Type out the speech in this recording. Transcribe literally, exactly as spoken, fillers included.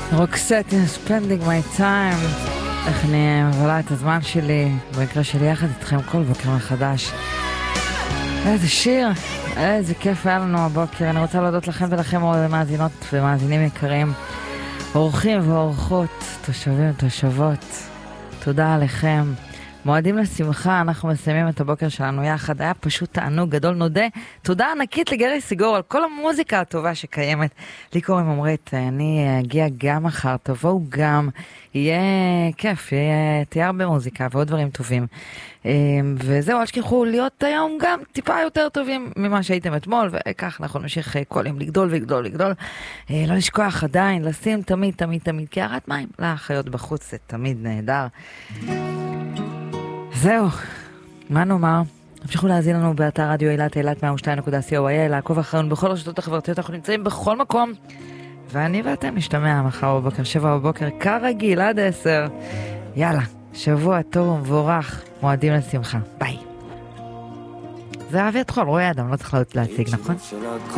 רוקסט, spending my time. איך אני מבלה את הזמן שלי, במקרה שלי יחד איתכם כל בוקר מחדש. איזה שיר, איזה כיף היה לנו הבוקר. אני רוצה להודות לכם ולכם מאזינות ומאזינים יקרים, אורחים ואורחות, תושבים ותושבות. תודה עליכם. מועדים לשמחה, אנחנו מסיימים את הבוקר שלנו יחד, היה פשוט תענוג גדול. נודה, תודה ענקית לגרי סיגור על כל המוזיקה הטובה שקיימת. לי קוראים אומרת, אני אגיע גם מחר, תבואו גם, יהיה כיף, יהיה, תהיה הרבה מוזיקה ועוד דברים טובים. וזהו, אל תשכחו להיות היום גם טיפה יותר טובים ממה שהייתם אתמול, וכך אנחנו נמשיך כל יום לגדול ולגדול ולגדול. לא לשכוח עדיין, לשים תמיד תמיד תמיד קערת מים לחיות בחוץ, זה תמיד נהדר. זהו, מה נאמר? תמשיכו להזין לנו באתר רדיו אילת, אילת מאה ושתיים נקודה סי או איי, לעקוב אחרינו בכל הרשתות החברתיות, אנחנו נמצאים בכל מקום. ואני ואתם נשתמע מחר בבוקר, שבע בבוקר, כרגיל עד עשר. יאללה, שבוע טוב ומבורך, מועדים לשמחה. ביי. זה אבי התחול, רואי אדם, לא צריך להציג, נכון?